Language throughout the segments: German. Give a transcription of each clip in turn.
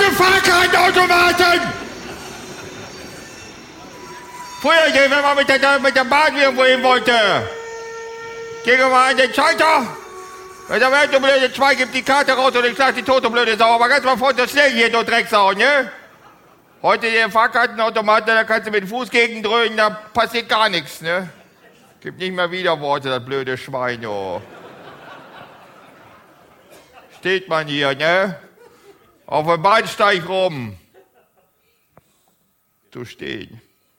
verdammte Fahrkartenautomaten! Früher, wenn man mit der Bahn irgendwo hin wollte, ging man an den Schalter, und da wird du blöde Schwein, gibt die Karte raus und ich sag die tote blöde Sau, aber ganz mal vor so schnell hier, du Drecksau, ne? Heute der Fahrkartenautomat, da kannst du mit dem Fuß gegendröhnen, da passiert gar nichts, ne? Gibt nicht mehr Widerworte, das blöde Schwein, oh. Steht man hier, ne? Auf dem Bahnsteig rum. Zu stehen.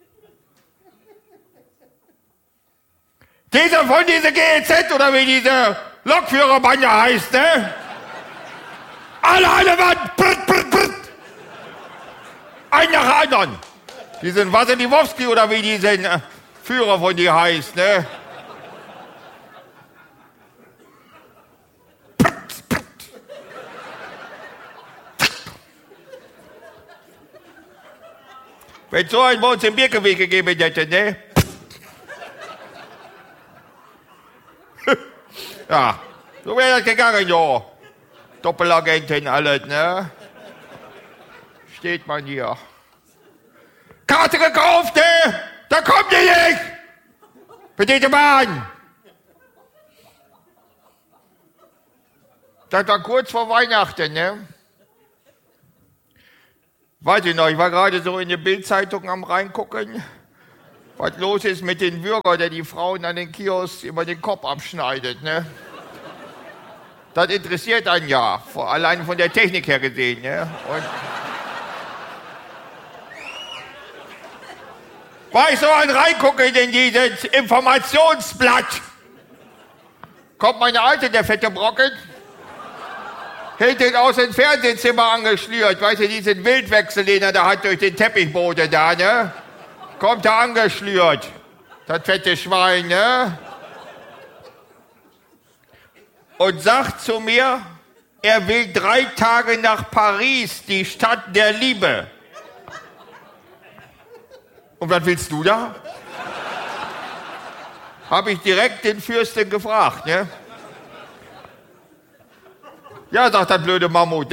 Dieser von dieser GEZ oder wie diese Lokführerbande heißt, ne? Alle an der Wand! Brrt, brrt, brrt. Ein nach anderen. Diesen Wasserdiwowski oder wie diesen Führer von die heißt, ne? Wenn so ein bei uns im Birkenweg gegeben hätte, ne? Ja, so wäre das gegangen, ja. Doppelagenten alles, ne? Steht man hier. Karte gekauft, ne? Da kommt ihr nicht! Bitte Bahn! Das war kurz vor Weihnachten, ne? Weiß ich noch, ich war gerade so in der Bild-Zeitung am reingucken, was los ist mit den Bürgern, der die Frauen an den Kiosks über den Kopf abschneidet, ne? Das interessiert einen ja, allein von der Technik her gesehen, ne? Und war ich so ein reingucken in dieses Informationsblatt, kommt meine Alte, der fette Brocken, hinten aus dem Fernsehzimmer angeschlürt, weißt du, diesen Wildwechsel, den er da hat durch den Teppichboden da, ne? Kommt er angeschlürt, das fette Schwein, ne? Und sagt zu mir, er will 3 Tage nach Paris, die Stadt der Liebe. Und was willst du da? Habe ich direkt den Fürsten gefragt, ne? Ja, sagt das blöde Mammut,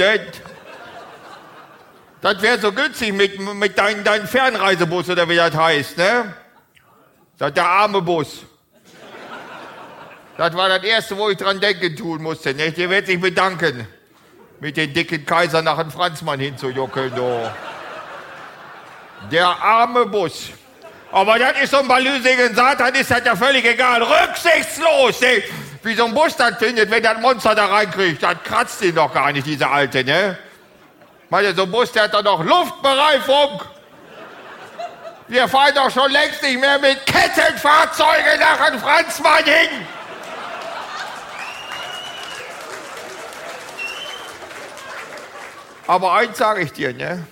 das wäre so günstig mit deinem Fernreisebus oder wie das heißt, ne? Sagt der arme Bus. Das war das Erste, wo ich dran denken tun musste, ne? Der wird sich bedanken, mit den dicken Kaiser nach dem Franzmann hinzujuckeln, du. Der arme Bus. Aber das ist so ein balüsigen Satan, ist das ja völlig egal. Rücksichtslos, ne? Wie so ein Bus das findet, wenn das Monster da reinkriegt. Das kratzt ihn doch gar nicht, diese Alte, ne? Meine, so ein Bus, der hat doch noch Luftbereifung. Wir fahren doch schon längst nicht mehr mit Kettenfahrzeugen nach dem Franzmann hin. Aber eins sage ich dir, ne?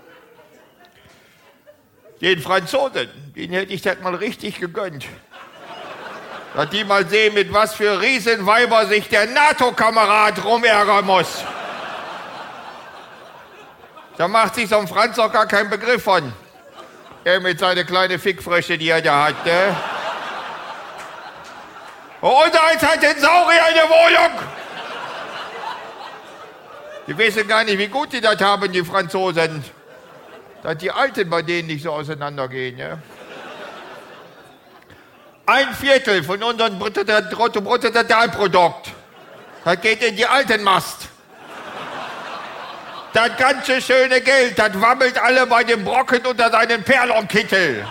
Den Franzosen, denen hätte ich das mal richtig gegönnt. Dass die mal sehen, mit was für Riesenweiber sich der NATO-Kamerad rumärgern muss. Da macht sich so ein Franz auch gar keinen Begriff von. Er mit seiner kleinen Fickfrösche, die er da hat, ne? Und eins hat den Saurier in der Wohnung. Die wissen gar nicht, wie gut die das haben, die Franzosen. Dass die Alten bei denen nicht so auseinandergehen, ja? 1/4 von unserem Bruttosozialprodukt, das geht in die Altenmast. Das ganze schöne Geld, das wabbelt alle bei dem Brocken unter seinen Perlonkittel.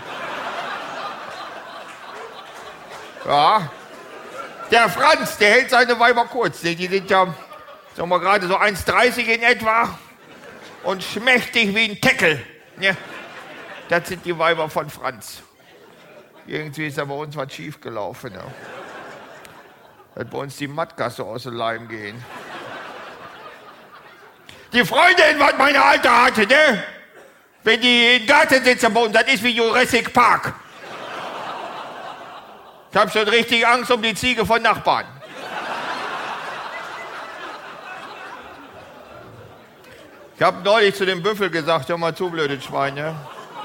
Ja. Der Franz, der hält seine Weiber kurz. Die sind ja, sagen wir gerade so 1,30 in etwa und schmächtig wie ein Teckel. Ja. Das sind die Weiber von Franz. Irgendwie ist da bei uns was schief gelaufen. Ja. Dass bei uns die Mattgasse aus dem Leim gehen. Die Freundin, was meine Alte hatte, ne? Wenn die im Garten sitzen bei uns, das ist wie Jurassic Park. Ich hab schon richtig Angst um die Ziege von Nachbarn. Ich hab neulich zu dem Büffel gesagt, hör mal zu, blödes Schwein, ne?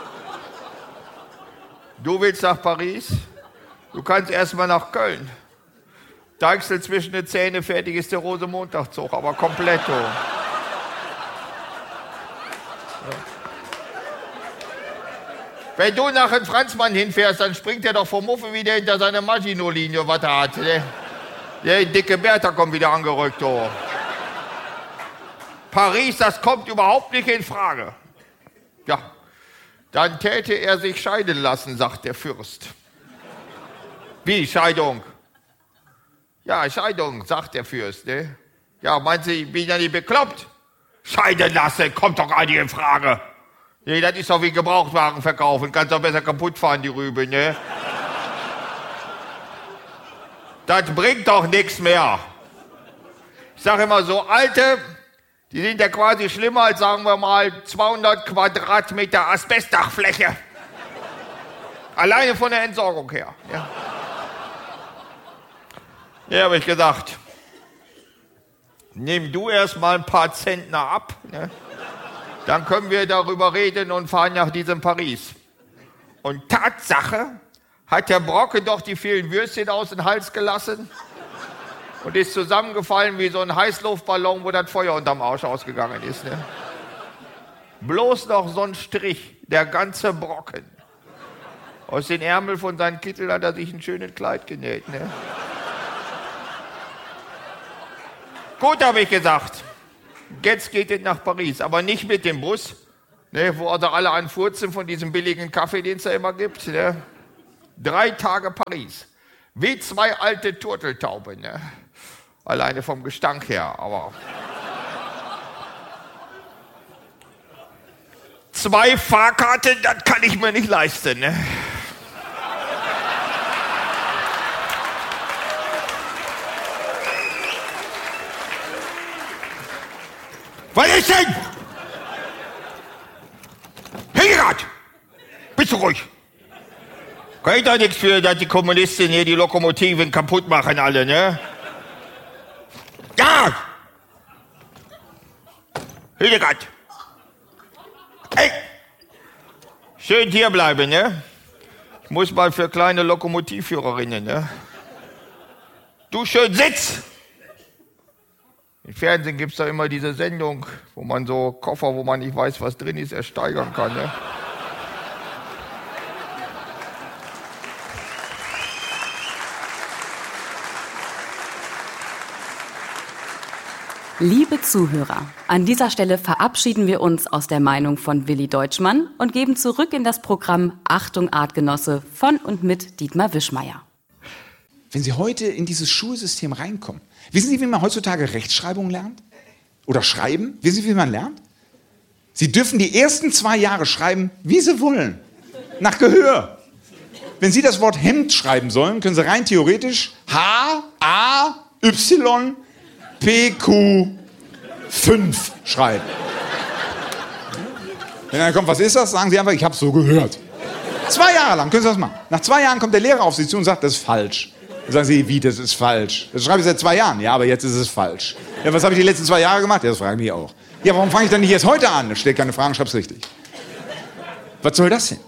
Du willst nach Paris? Du kannst erstmal nach Köln. Deichsel zwischen den Zähnen, fertig ist der Rosenmontagszug, aber komplett. Wenn du nach dem Franzmann hinfährst, dann springt er doch vom Muffe wieder hinter seine Maginot-Linie, was er hat. Der dicke Bertha kommt wieder angerückt. Oh. Paris, das kommt überhaupt nicht in Frage. Ja, dann täte er sich scheiden lassen, sagt der Fürst. Wie, Scheidung? Ja, Scheidung, sagt der Fürst. Ne? Ja, meint Sie, ich bin ja nicht bekloppt? Scheiden lassen, kommt doch gar nicht in Frage. Nee, das ist doch wie Gebrauchtwagen verkaufen. Kannst doch besser kaputt fahren, die Rübe, ne? Das bringt doch nichts mehr. Ich sage immer so, Alte, die sind ja quasi schlimmer als, sagen wir mal, 200 Quadratmeter Asbestdachfläche. Alleine von der Entsorgung her. Ja, ja, habe ich gesagt, nimm du erst mal ein paar Zentner ab, ne? Dann können wir darüber reden und fahren nach diesem Paris. Und Tatsache hat der Brocke doch die vielen Würstchen aus dem Hals gelassen und ist zusammengefallen wie so ein Heißluftballon, wo das Feuer unterm Arsch ausgegangen ist. Ne? Bloß noch so ein Strich, der ganze Brocken. Aus den Ärmeln von seinem Kittel hat er sich ein schönes Kleid genäht. Ne? Gut, habe ich gesagt. Jetzt geht es nach Paris, aber nicht mit dem Bus, ne, wo also alle anfurzen von diesem billigen Kaffee, den es da immer gibt. Ne. 3 Tage Paris, wie 2 alte Turteltauben, ne. Alleine vom Gestank her, aber 2 Fahrkarten, das kann ich mir nicht leisten. Ne. Was ist denn? Hildegard! Bist du ruhig? Kann ich doch nichts für, dass die Kommunisten hier die Lokomotiven kaputt machen alle, ne? Ja! Hildegard! Hey! Schön hier bleiben, ne? Ich muss mal für kleine Lokomotivführerinnen, ne? Du schön sitz! Im Fernsehen gibt es da immer diese Sendung, wo man so Koffer, wo man nicht weiß, was drin ist, ersteigern kann. Ne? Liebe Zuhörer, an dieser Stelle verabschieden wir uns aus der Meinung von Willi Deutschmann und geben zurück in das Programm Achtung Artgenosse von und mit Dietmar Wischmeier. Wenn Sie heute in dieses Schulsystem reinkommen, wissen Sie, wie man heutzutage Rechtschreibung lernt? Oder schreiben? Wissen Sie, wie man lernt? Sie dürfen die ersten 2 Jahre schreiben, wie Sie wollen. Nach Gehör. Wenn Sie das Wort Hemd schreiben sollen, können Sie rein theoretisch H-A-Y-P-Q-5 schreiben. Wenn dann kommt, was ist das? Sagen Sie einfach, ich habe es so gehört. 2 Jahre lang können Sie das machen. Nach 2 Jahren kommt der Lehrer auf Sie zu und sagt, das ist falsch. Dann sagen Sie, wie, das ist falsch? Das schreibe ich seit 2 Jahren. Ja, aber jetzt ist es falsch. Ja, was habe ich die letzten 2 Jahre gemacht? Ja, das fragen die auch. Ja, warum fange ich dann nicht erst heute an? Da stellt keine Fragen, schreib's richtig. Was soll das denn?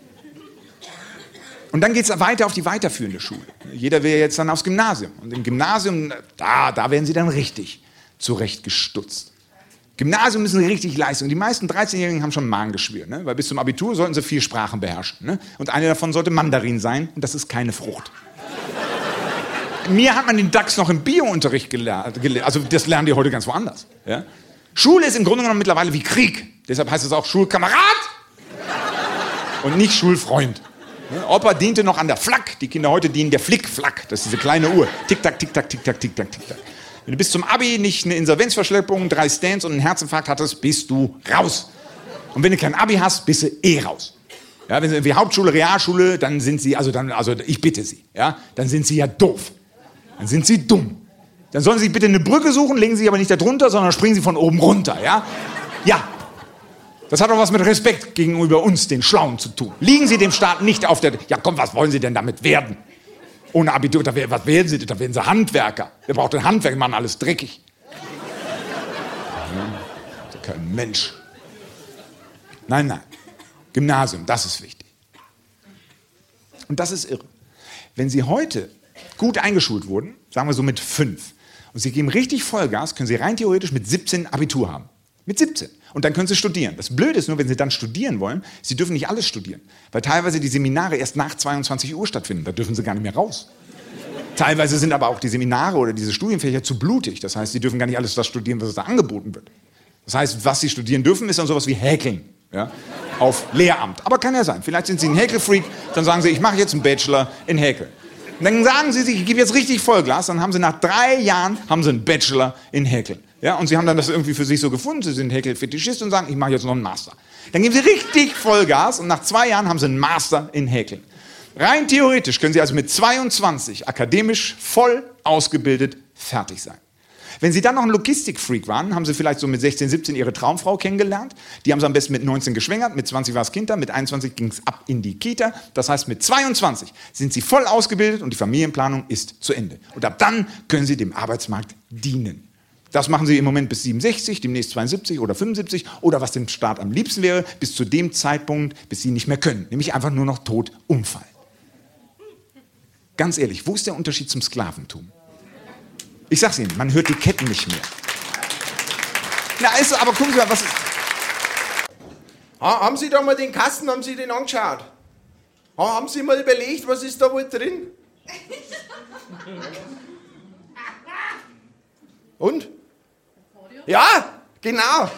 Und dann geht es weiter auf die weiterführende Schule. Jeder will jetzt dann aufs Gymnasium. Und im Gymnasium, da werden Sie dann richtig zurechtgestutzt. Gymnasium ist eine richtig Leistung. Die meisten 13-Jährigen haben schon Magengeschwür, ne? Weil bis zum Abitur sollten sie 4 Sprachen beherrschen. Ne? Und eine davon sollte Mandarin sein. Und das ist keine Frucht. Mir hat man den DAX noch im Bio-Unterricht gelernt. Also das lernen die heute ganz woanders. Ja? Schule ist im Grunde genommen mittlerweile wie Krieg. Deshalb heißt es auch Schulkamerad und nicht Schulfreund. Ja? Opa diente noch an der Flak. Die Kinder heute dienen der Flick-Flack. Das ist diese kleine Uhr. Tick-Tack, Tick-Tack, Tick-Tack, Tick-Tack, Tick-Tack. Wenn du bis zum Abi nicht eine Insolvenzverschleppung, 3 Stents und einen Herzinfarkt hattest, bist du raus. Und wenn du kein Abi hast, bist du raus. Ja, wenn sie irgendwie Hauptschule, Realschule, dann sind sie, also ich bitte Sie, ja, dann sind sie ja doof. Dann sind Sie dumm. Dann sollen Sie bitte eine Brücke suchen, legen Sie aber nicht da drunter, sondern springen Sie von oben runter, ja? Ja. Das hat doch was mit Respekt gegenüber uns, den Schlauen, zu tun. Liegen Sie dem Staat nicht auf der... Ja komm, was wollen Sie denn damit werden? Ohne Abitur, was werden Sie denn? Da werden Sie Handwerker. Wer braucht den Handwerk? Die machen alles dreckig. Ja, kein Mensch. Nein. Gymnasium, das ist wichtig. Und das ist irre. Wenn Sie heute gut eingeschult wurden, sagen wir so mit 5, und Sie geben richtig Vollgas, können Sie rein theoretisch mit 17 Abitur haben. Mit 17. Und dann können sie studieren. Das Blöde ist nur, wenn sie dann studieren wollen, sie dürfen nicht alles studieren. Weil teilweise die Seminare erst nach 22 Uhr stattfinden. Da dürfen sie gar nicht mehr raus. Teilweise sind aber auch die Seminare oder diese Studienfächer zu blutig. Das heißt, sie dürfen gar nicht alles das studieren, was da angeboten wird. Das heißt, was sie studieren dürfen, ist dann sowas wie Häkeln. Ja? Auf Lehramt. Aber kann ja sein. Vielleicht sind sie ein Häkelfreak, dann sagen sie, ich mache jetzt einen Bachelor in Häkeln. Und dann sagen sie sich, ich gebe jetzt richtig Vollgas, dann haben sie nach 3 Jahren einen Bachelor in Häkeln. Ja, und sie haben dann das irgendwie für sich so gefunden, sie sind Häkelfetischist und sagen, ich mache jetzt noch einen Master. Dann geben sie richtig Vollgas und nach 2 Jahren haben sie einen Master in Häkeln. Rein theoretisch können sie also mit 22 akademisch voll ausgebildet fertig sein. Wenn sie dann noch ein Logistikfreak waren, haben sie vielleicht so mit 16, 17 ihre Traumfrau kennengelernt. Die haben sie am besten mit 19 geschwängert, mit 20 war das Kind da, mit 21 ging es ab in die Kita. Das heißt, mit 22 sind sie voll ausgebildet und die Familienplanung ist zu Ende. Und ab dann können sie dem Arbeitsmarkt dienen. Das machen sie im Moment bis 67, demnächst 72 oder 75 oder was dem Staat am liebsten wäre, bis zu dem Zeitpunkt, bis sie nicht mehr können. Nämlich einfach nur noch tot umfallen. Ganz ehrlich, wo ist der Unterschied zum Sklaventum? Ich sag's Ihnen, man hört die Ketten nicht mehr. Na, also, aber gucken Sie mal, was ist... Haben Sie da mal den Kasten, haben Sie den angeschaut? Haben Sie mal überlegt, was ist da wohl drin? Und? Ja, genau.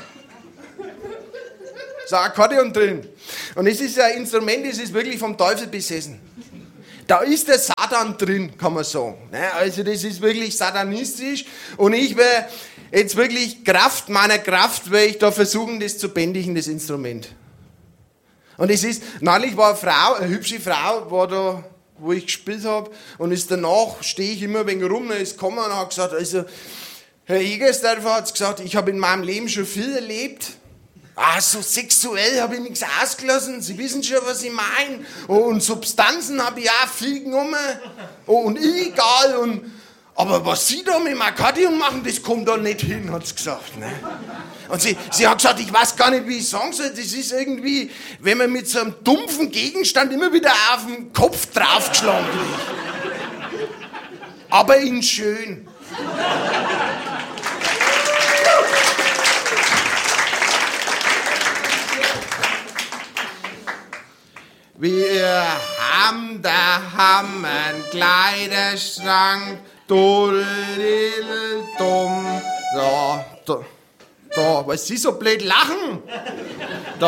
So ein Akkordeon drin. Und es ist ein Instrument, das ist wirklich vom Teufel besessen. Da ist der Satan drin, kann man sagen. Also das ist wirklich satanistisch. Und ich werde jetzt wirklich Kraft meiner Kraft, werde ich da versuchen, das zu bändigen, das Instrument. Und es ist, neulich war eine Frau, eine hübsche Frau, war da, wo ich gespielt habe. Und ist danach, stehe ich immer ein wenig rum, und ist gekommen und hat gesagt, also, Herr Egersdorfer hat gesagt, ich habe in meinem Leben schon viel erlebt. So sexuell habe ich nichts ausgelassen. Sie wissen schon, was ich meine. Und Substanzen habe ich auch viel genommen. Und illegal. Aber was Sie da mit dem Akkordeon machen, das kommt da nicht hin, hat sie gesagt. Ne? Und sie hat gesagt, ich weiß gar nicht, wie ich sagen soll. Das ist irgendwie, wenn man mit so einem dumpfen Gegenstand immer wieder auf den Kopf draufgeschlagen wird. Aber in schön. Wir haben daheim einen Kleiderschrank, dumm. Da, was Sie so blöd lachen? Da